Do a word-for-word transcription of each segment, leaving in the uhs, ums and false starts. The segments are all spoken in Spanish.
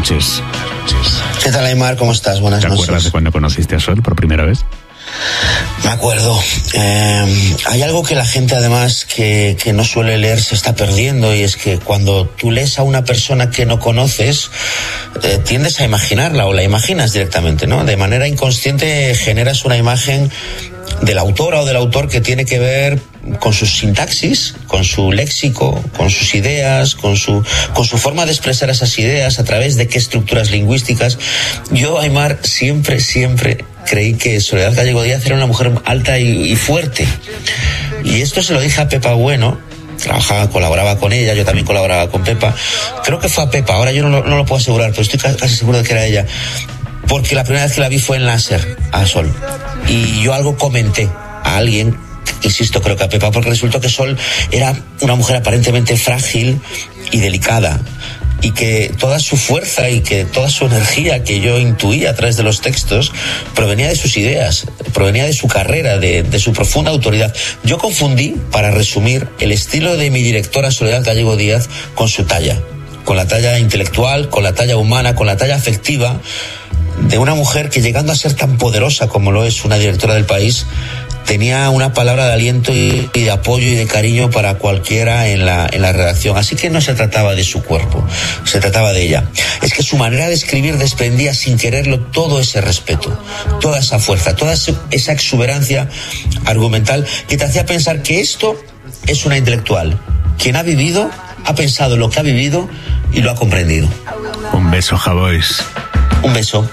noches. ¿Qué tal, Aimar? ¿Cómo estás? Buenas noches. ¿Te acuerdas de cuando conociste a Sol por primera vez? Me acuerdo. Eh, hay algo que la gente además que, que no suele leer se está perdiendo, y es que cuando tú lees a una persona que no conoces, eh, tiendes a imaginarla o la imaginas directamente, ¿no? De manera inconsciente generas una imagen de la autora o del autor que tiene que ver con su sintaxis, con su léxico, con sus ideas, con su, con su forma de expresar esas ideas, a través de qué estructuras lingüísticas. Yo, Aimar, siempre, siempre creí que Soledad Gallego Díaz era una mujer alta y, y fuerte. Y esto se lo dije a Pepa Bueno. Trabajaba, colaboraba con ella, yo también colaboraba con Pepa. Creo que fue a Pepa, ahora yo no, no lo puedo asegurar, pero estoy casi seguro de que era ella. Porque la primera vez que la vi fue en Láser, a Sol. Y yo algo comenté a alguien, insisto, creo que a Pepa, porque resultó que Sol era una mujer aparentemente frágil y delicada, y que toda su fuerza y que toda su energía que yo intuía a través de los textos provenía de sus ideas, provenía de su carrera, de, de su profunda autoridad. Yo confundí, para resumir, el estilo de mi directora Soledad Gallego Díaz con su talla, con la talla intelectual, con la talla humana, con la talla afectiva de una mujer que, llegando a ser tan poderosa como lo es una directora del país, tenía una palabra de aliento y, y de apoyo y de cariño para cualquiera en la, en la redacción. Así que no se trataba de su cuerpo, se trataba de ella. Es que su manera de escribir desprendía sin quererlo todo ese respeto, toda esa fuerza, toda esa exuberancia argumental que te hacía pensar que esto es una intelectual. Quien ha vivido, ha pensado lo que ha vivido y lo ha comprendido. Un beso, Javois. Un beso.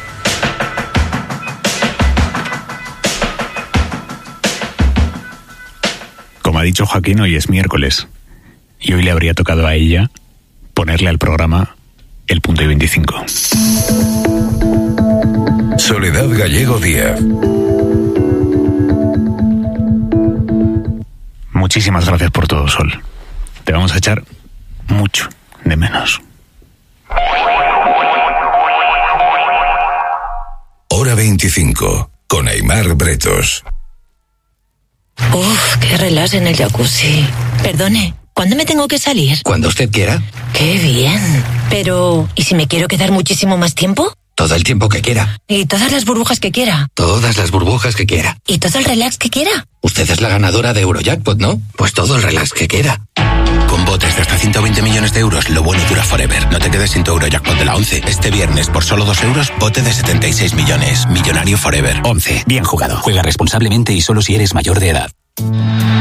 Como ha dicho Joaquín, hoy es miércoles y hoy le habría tocado a ella ponerle al programa el punto y veinticinco. Soledad Gallego Díaz. Muchísimas gracias por todo, Sol. Te vamos a echar mucho de menos. Hora veinticinco, con Aimar Bretos. Uf, qué relax en el jacuzzi. Perdone, ¿cuándo me tengo que salir? Cuando usted quiera. Qué bien. Pero, ¿y si me quiero quedar muchísimo más tiempo? Todo el tiempo que quiera. ¿Y todas las burbujas que quiera? Todas las burbujas que quiera. ¿Y todo el relax que quiera? Usted es la ganadora de Eurojackpot, ¿no? Pues todo el relax que quiera. Con botes de hasta ciento veinte millones de euros, lo bueno dura forever. No te quedes sin tu Eurojackpot de la once. Este viernes, por solo dos euros, bote de setenta y seis millones. Millonario forever. once. Bien jugado. Juega responsablemente y solo si eres mayor de edad.